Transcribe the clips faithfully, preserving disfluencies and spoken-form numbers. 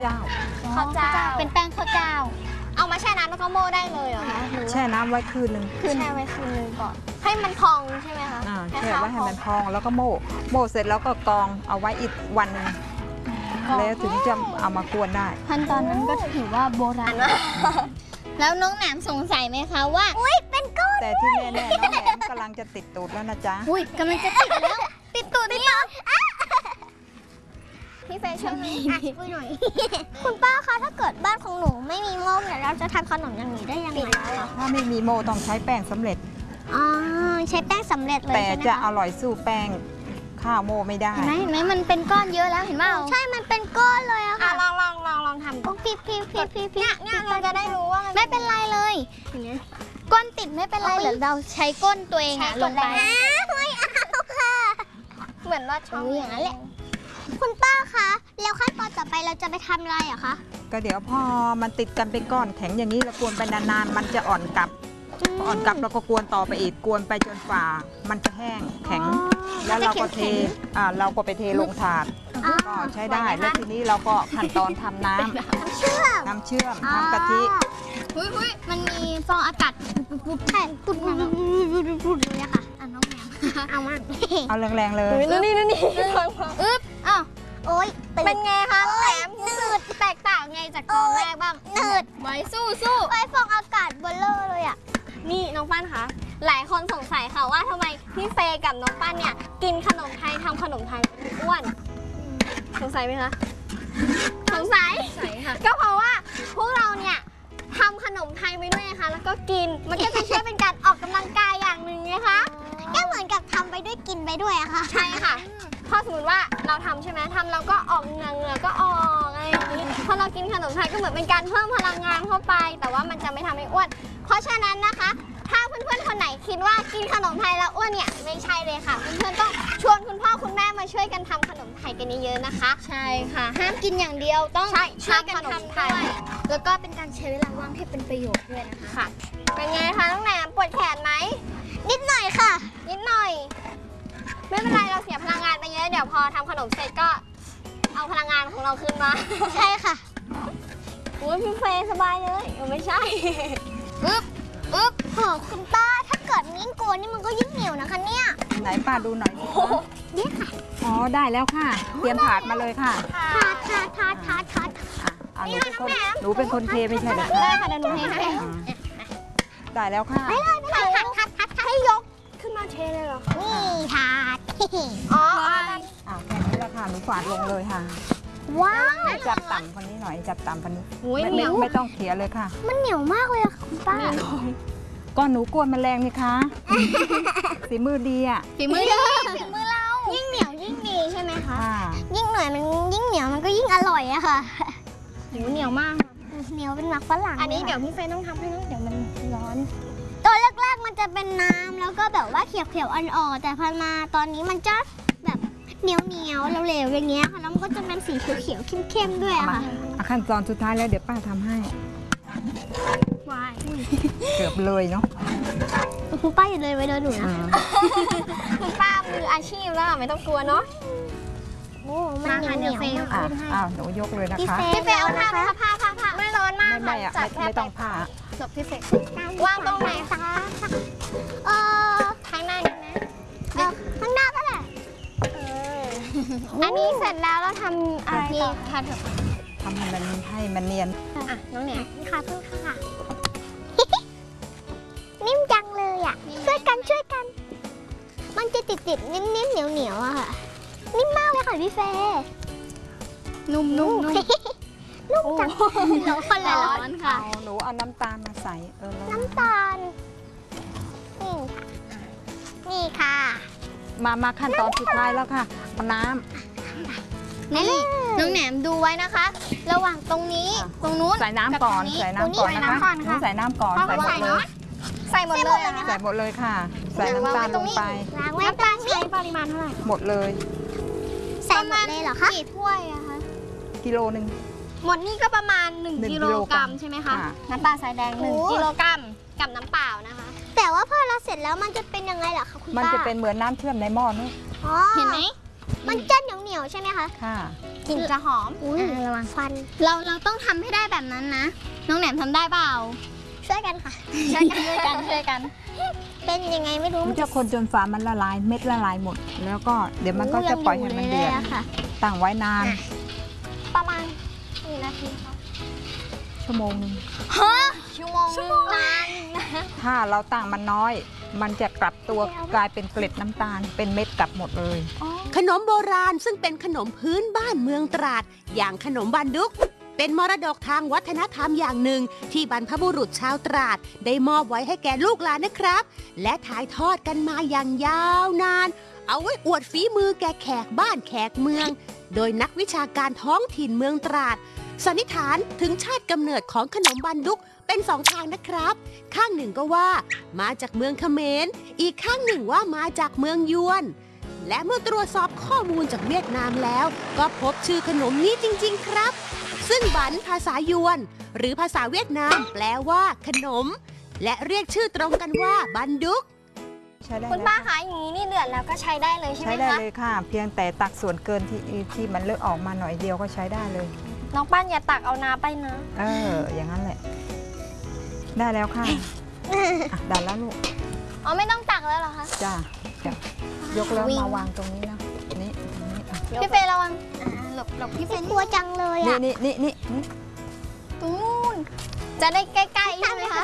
เจ้าข้าวเจ้าเป็นแป้งข้าวเจ้าเอามาแช่น้ำแล้วก็โม่ได้เลยเหรอคะแช่น้ำไว้คืนหนึ่งแช่ไว้คืนนึงก่อนให้มันพองใช่ไหมคะแช่ไว้ให้มันพองแล้วก็โม่โม่เสร็จแล้วก็กรองเอาไว้อีกวันหนึ่งแล้วถึงจะเอามากวนได้ขั้นตอนนั้นก็ถือว่าโบราณแล้วน้องแหนมสงสัยไหมคะว่าอุ้ยเป็นก้อนแต่ที่แน่ๆน้องแหนมกำลังจะติดตูดแล้วนะจ๊ะอุ้ยกำลังจะติดแล้วติดตูดนี่เหรอพี่เฟย์ช่วยหน่อยหน่อยคุณป้าคะถ้าเกิดบ้านของหนูไม่มีโม่เนี่ยเราจะทำขนมอย่างนี้ได้ยังไงคะถ้าไม่มีโม่ต้องใช้แป้งสำเร็จอ๋อใช้แป้งสำเร็จเลยแต่จะอร่อยสู้แป้งข้าวโม่ไม่ได้เห็นไหมเห็นไหมมันเป็นก้อนเยอะแล้วเห็นไหมใช่มันเป็นก้อนเลยอะค่ะลองลองลองลองทำพี่พี่พี่พี่พี่เนี่ยเนี่ยเราจะได้รู้ว่าไม่เป็นไรเลยก้นติดไม่เป็นไรเดี๋ยวเราใช้ก้นตัวเองอะลงไปไม่เอาค่ะเหมือนว่าช่องอย่างนั้นแหละคุณป้าคะแล้วขั้นตอนต่อไปเราจะไปทำอะไรอะคะก็เดี๋ยวพอมันติดกันเป็นก้อนแข็งอย่างนี้เรากวนไปนานๆมันจะอ่อนกลับพออ่อนกลับเราก็กวนต่อไปอีกกวนไปจนฝ่ามันจะแห้งแข็งแล้วเราก็เทอ่าเราก็ไปเทลงถาดก็ใช้ได้แล้วทีนี้เราก็ขั้นตอนทำน้ำเชื่อมน้ำเชื่อมทำกะทิหุ้ยหุ้ยมันมีฟองอากาศปุ๊บใช่ปุ๊บปุ๊บปุ๊บเลยค่ะอ่ะน้องแหนมเอามาเอาแรงๆเลยนี่นี่นี่อึ๊บอ้าวโอ๊ยเป็นไงคะแหนมหนืดแตกต่างไงจากตอนแรกบ้างหนืดไว้สู้สู้ไว้ฟองอากาศเบลเลอร์เลยอ่ะนี่น้องปั้นคะหลายคนสงสัยค่ะว่าทำไมพี่เฟย์กับน้องปั้นเนี่ยกินขนมไทยทำขนมไทยอ้วนสงสัยไหมคะสงสัยค่ะก็เพราะว่าพวกเราเนี่ยทำขนมไทยไปด้วยนะคะแล้วก็กินมันก็จะช่วยเป็นการออกกำลังกายอย่างหนึ่งนะคะก็เหมือนกับทำไปด้วยกินไปด้วยอะค่ะใช่ค่ะพอสมมติว่าเราทำใช่ไหมทำเราก็ออกเหงื่อเหงื่อก็ออกอะไรอย่างนี้พอเรากินขนมไทยก็เหมือนเป็นการเพิ่มพลังงานเข้าไปแต่ว่ามันจะไม่ทำให้อ้วนเพราะฉะนั้นนะคะถ้าเพื่อนๆคนไหนคิดว่ากินขนมไทยแล้วอ้วนเนี่ยไม่ใช่เลยค่ะเพื่อนๆต้องชวนคุณพ่อคุณแม่มาช่วยกันทำขนมไทยกันเยอะๆนะคะใช่ค่ะห้ามกินอย่างเดียวต้องช่วยกันทำด้วยแล้วก็เป็นการใช้เวลาว่างให้เป็นประโยชน์ด้วยนะคะค่ะเป็นไงคะน้องแหนมปวดแขนไหมนิดหน่อยค่ะนิดหน่อยไม่เป็นไรเราเสียพลังงานไปเยอะเดี๋ยวพอทำขนมเสร็จก็เอาพลังงานของเราคืนมาใช่ค่ะโอ้ยพี่เฟย์สบายเลยไม่ใช่อึ๊บอึ๊บโหคุณป้าถ้าเกิดยิ่งโกนนี่มันก็ยิ่งเหนียวนะคะเนี่ยไหนป้าดูหน่อยนี่ค่ะอ๋อได้แล้วค่ะเตรียมถาดมาเลยค่ะถาดถาดถาดถาดถาดหนูเป็นคนหนูเป็นคนเทไม่ใช่เหรอได้ค่ะเดี๋ยวหนูเทให้ได้แล้วค่ะไม่เลยไม่เลยถาดถาดถาดให้ยกขึ้นมาเทเลยเหรอนี่ถาดอ๋ออ่าแค่นี้ละค่ะหนูฝาดลงเลยค่ะว้าวจับต่ำคนนี้หน่อยจับต่ำคนนี้ไม่ไม่ต้องเขี่ยเลยค่ะมันเหนียวมากเลยค่ะคุณป้าก้อนหนูกวนแมลงนี่คะฝีมือดีอ่ะฝีมือดีฝีมือเรายิ่งเหนียวยิ่งดีใช่ไหมคะยิ่งหน่อยมันยิ่งเหนียวมันก็ยิ่งอร่อยอะค่ะเหนียวเหนียวมากเหนียวเป็นหมักฝรั่งอันนี้เดี๋ยวพี่เฟย์ต้องทำให้นะเดี๋ยวมันร้อนตอนแรกๆมันจะเป็นน้ำแล้วก็แบบว่าเขียวๆอ่อนๆแต่พอมาตอนนี้มันจะแบบเหนียวเหนียวเหลวๆอย่างเงี้ยค่ะแล้วมันก็จะเป็นสีเขียวๆเข้มๆด้วยค่ะขั้นตอนสุดท้ายแล้วเดี๋ยวป้าทำให้วายเกือบเลยเนาะคุณป้าอย่าเลยไปโดนหนูนะคุณป้ามืออาชีพแล้วไม่ต้องกลัวเนาะโอ้มันเหนียวเหนียวอ้าวหนูยกเลยนะคะพี่เฟย์เอาผ้าไหมคะผ้าผ้าผ้าไม่ร้อนมากไม่ไม่ไม่ต้องผ้าจบพี่เฟย์วางตรงไหนคะเออข้างหน้านี่นะข้างหน้าก็ได้อันนี้เสร็จแล้วเราทำอะไรต่อคะทำให้มันให้มันเนียนอ่ะน้องเนี่ยค่ะเพื่อนค่ะนิ่มจังเลยอ่ะช่วยกันช่วยกันมันจะติดติดนิ่มนิ่มเหนียวเหนียวอะค่ะนิ่มมากเลยค่ะพี่เฟย์นุ่มนุ่มนุ่มนุ่มจังร้อนร้อนค่ะหนูเอาน้ำตาลมาใส่เออน้ำตาลนี่นี่ค่ะมามาขั้นตอนสุดท้ายแล้วค่ะเอาน้ำนี่น้องแหนมดูไว้นะคะระหว่างตรงนี้ตรงนู้นใส่น้ำก่อนใส่น้ำก่อนนะคะหนูใส่น้ำก่อนใส่หมดเลยใส่หมดเลยใส่หมดเลยค่ะใส่น้ำตาลลงไปน้ำตาลใช้ปริมาณเท่าไหร่หมดเลยใส่หมดเลยเหรอคะกี่ถ้วยอะคะกิโลหนึ่งหมดนี่ก็ประมาณหนึ่งกิโลกรัมใช่ไหมคะน้ำตาลทรายแดงหนึ่งกิโลกรัมกับน้ำเปล่านะคะแต่ว่าพอเราเสร็จแล้วมันจะเป็นยังไงล่ะคะคุณป้ามันจะเป็นเหมือนน้ำเชื่อมในหม้อนี่เห็นไหมมันจะเหนียวเหนียวใช่ไหมคะค่ะกลิ่นจะหอมอุ้ยระวังฟันเราเราต้องทำให้ได้แบบนั้นนะน้องแหนมทำได้เปล่าช่วยกันค่ะช่วยกันช่วยกันช่วยกันเป็นยังไงไม่รู้มันจะคนจนฝามันละลายเม็ดละลายหมด แล้วก็เดี๋ยวมันก็จะปล่อยให้มันเดือดตั้งไว้นานประมาณกี่นาทีคะชั่วโมงนึงฮะชั่วโมงชั่วโมงนานนะถ้าเราตั้งมันน้อย มันจะกลับตัวกลายเป็นเกล็ดน้ำตาลเป็นเม็ดกลับหมดเลยขนมโบราณซึ่งเป็นขนมพื้นบ้านเมืองตราด อย่างขนมบันดุก เป็นมรดกทางวัฒนธรรมอย่างหนึ่ง ที่บรรพบุรุษชาวตราด ได้มอบไว้ให้แก่ลูกหลานนะครับ และถ่ายทอดกันมาอย่างยาวนาน เอาไว้อวดฝีมือแก่แขกบ้านแขกเมือง โดยนักวิชาการท้องถิ่นเมืองตราด สันนิษฐานถึงชาติกำเนิดของขนมบันดุกเป็นสองทางนะครับ ข้างหนึ่งก็ว่ามาจากเมืองเขมร อีกข้างหนึ่งว่ามาจากเมืองยวน และเมื่อตรวจสอบข้อมูลจากเวียดนามแล้ว ก็พบชื่อขนมนี้จริงๆครับ ซึ่งบันภาษายวน หรือภาษาเวียดนามแปลว่าขนม และเรียกชื่อตรงกันว่าบันดุกใช้ได้คุณป้าคะอย่างนี้นี่เดือดแล้วก็ใช้ได้เลยใช่ไหใช้มได้คะเลยค่ะ เพียงแต่ตักส่วนเกินที่ที่มันเลือกออกมาหน่อยเดียวก็ใช้ได้เลยน้องปั้นอย่าตักเอาน้ำไปนะเออ อย่างนั้นแหละ ได้แล้วค่ะอ่ะได้แล้วลูกอ๋อไม่ต้องตักแล้วเหรอคะจ้าจ้ะยกแล้ววิ่งมาวางตรงนี้นะนี่นี่อ่ะพี่เฟย์ระวังหลบหลบพี่เฟย์กลัวจังเลยนี่อ่ะนี่นี่นี่นี่ตรงนู้นจะได้ใกล้ๆใช่ไหมคะ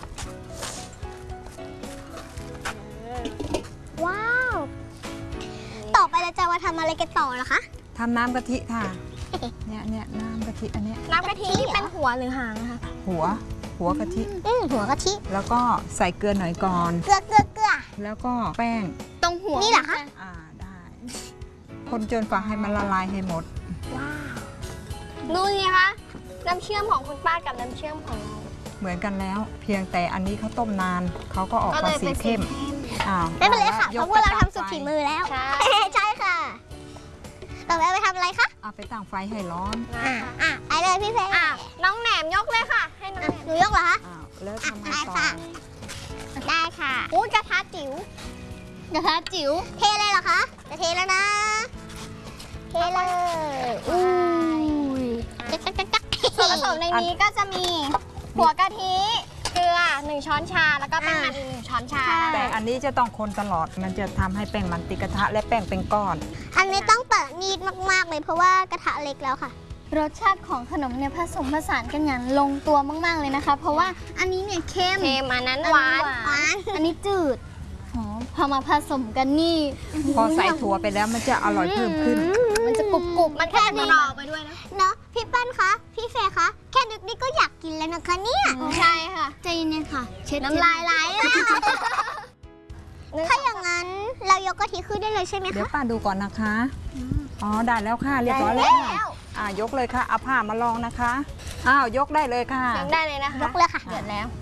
ว้าวต่อไปเราจะมาทำอะไรกันต่อเหรอคะทำน้ำกะทิค่ะ เนี่ยเนี่ยน้ำกะทิอันเนี้ยน้ำกะทินี่เป็นหัวหรือหางคะหัว หัวกะทิอืมหัวกะทิแล้วก็ใส่เกลือหน่อยก่อนเกลือเกลือเกลือแล้วก็แป้งตรงหัวนี่เหรอคะอ่าได้ คนจนฝาให้มันละลายให้หมดว้าวดูสิคะน้ำเชื่อมของคุณป้ากับน้ำเชื่อมของเราเหมือนกันแล้ว เพียงแต่อันนี้เขาต้มนานเขาก็ออกก็มาเลยสีเป็นสีเข้มเข้มอ้าวไม่เป็นไรค่ะยเพกราะว่าเราไปทำสุดฝีมือแล้ว ใช่ ใช่ค่ะ ต่อไปไปทำอะไรคะเอาไปตั้งไฟให้ร้อนอ่ะอ่ะไปเลยพี่เพอ่ะน้องแหนมยกเลยค่ะ ให้น้องแหนมหนูยกเหรอคะอ้าวแล้วทำไงต่อได้ค่ะ ได้ค่ะอุ้ยกระทะจิ๋วกระทะจิ๋วเทเลยเหรอคะจะเทแล้วนะเทเลยอุ้ยจักจักจักจักส่วนผสมในนี้ก็จะมีหัวกะทิเกลือหนึ่งช้อนชาแล้วก็แป้งมันอีกหนึ่งช้อนชาแต่อันนี้จะต้องคนตลอดมันจะทำให้แป้งมันติดกระทะและแป้งเป็นก้อนอันนี้ต้องเปิดมีดมากๆเลยเพราะว่ากระทะเล็กแล้วค่ะ รสชาติของขนมเนี่ยผสมผสานกันอย่างลงตัวมากๆเลยนะคะ เพราะว่าอันนี้เนี่ยเค็มเค็มอันนั้นหวานอันนี้จืดหอมพอมาผสมกันนี่พอใส่ถั่วไปแล้วมันจะอร่อยเพิ่มขึ้นมันจะกรุบกรุบมันแค่นี้ไปด้วยนะเนาะพี่ปั้นคะพี่เฟย์คะแค่นึกนี่ก็อยากกินแล้วนะคะเนี่ยใช่ค่ะใจเย็นๆค่ะเช็ดน้ำลายไหลถ้าอย่างนั้นเรายกกะทิขึ้นได้เลยใช่ไหมคะเดี๋ยวป้าดูก่อนนะคะ อ๋อได้แล้วค่ะเรียบร้อยแล้วค่ะอ่ายกเลยค่ะเอาผ้ามาลองนะคะ อ้าวยกได้เลยค่ะยกได้เลยนะคะยกเลยค่ะเดือดแล้ว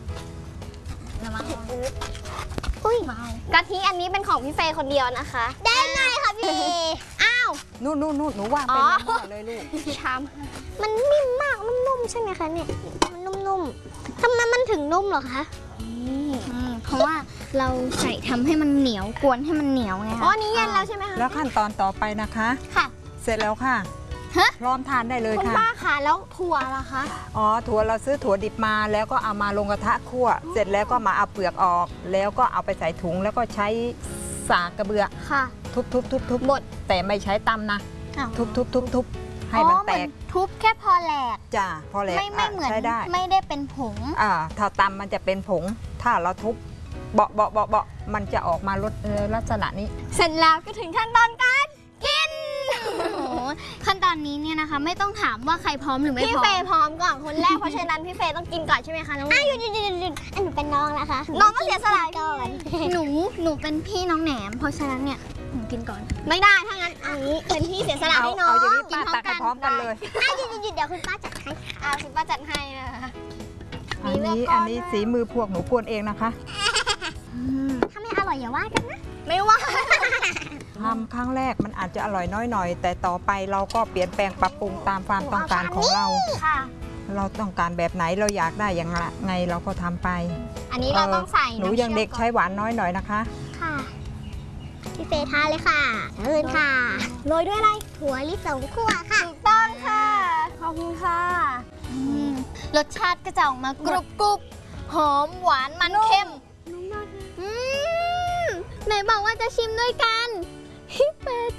อุ้ยกะทิอันนี้เป็นของพี่เฟย์คนเดียวนะคะ ได้ไงคะพี่อ้าวนู่นนู่นนู่นหนูวางไปอ๋อในหม้อเลยลูกชามมันนิ่มมากนุ่มๆใช่ไหมคะเนี่ยมันนุ่มๆทำไมมันถึงนุ่มเหรอคะเพราะว่าเราใส่ทำให้มันเหนียวกวนให้มันเหนียวไงคะอ๋อนี่เย็นแล้วใช่ไหมคะแล้วขั้นตอนต่อไปนะคะค่ะเสร็จแล้วค่ะฮะพร้อมทานได้เลยคุณค่ะป้าคะแล้วถั่วล่ะคะอ๋อถั่วเราซื้อถั่วดิบมาแล้วก็เอามาลงกระทะคั่ว เสร็จแล้วก็มาเอาเปลือกออก แล้วก็เอาไปใส่ถุงแล้วก็ใช้สากกระเบือค่ะทุบทุบทุบทุบบดแต่ไม่ใช้ตำนะ ทุบทุบทุบทุบให้มันแตกทุบแค่พอแหลกจ้าพอแล้วไม่ไม่เหมือนใช้ได้ไม่ได้เป็นผงอ่าถ้าตำมันจะเป็นผง ถ้าเราทุบเบาะเบาะเบาะเบาะมันจะออกมารสเอ่อลักษณะนี้เสร็จแล้วก็ถึงขั้นตอนการกินขั้นตอนนี้เนี่ยนะคะ ไม่ต้องถามว่าใครพร้อมหรือไม่พร้อมพี่เฟย์พร้อมก่อนคนแรกเพราะฉะนั้นพี่เฟย์ต้องกินก่อนใช่ไหมคะน้องอ่ะหยุดหยุดหยุดหยุดหนูเป็นน้องนะคะน้องก็เสียสละก่อนหนูหนูเป็นพี่น้องแหนม เพราะฉะนั้นเนี่ยหนูกินก่อนไม่ได้ถ้างั้นเอางี้เป็นพี่เสียสละเอาให้น้องเอาอย่างนี้ป้าตักให้พร้อมกันเลยอ่ะหยุดหยุดหยุดเดี๋ยวคุณป้าจัดให้อ่าคุณป้าจัดให้นะคะอันนี้อันนี้สีมือพวกหนูกวนเองนะคะถ้าไม่อร่อยอย่าว่ากันนะ ไม่ว่าทำครั้งแรกมันอาจจะอร่อยน้อยหน่อย แต่ต่อไปเราก็เปลี่ยนแปลงปรับปรุงตามความต้องการของเราค่ะเราต้องการแบบไหนเราอยากได้อย่างไงเราก็ทำไปอันนี้เราต้องใส่หนูยังเด็กใช้หวานน้อยหน่อยนะคะค่ะพี่เฟย์ทานเลยค่ะเชิญค่ะโรยด้วยอะไรถั่วลิสงคั่วค่ะถูกต้องค่ะขอบคุณค่ะรสชาติก็จะออกมากรุบกรุบหอมหวานมันเข้มอืมไหนบอกว่าจะชิมด้วยกันพี่เฟย์